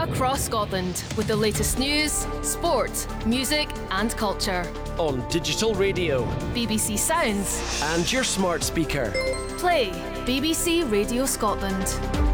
across Scotland with the latest news, sport, music and culture. On digital radio, BBC Sounds and your smart speaker. Play BBC Radio Scotland.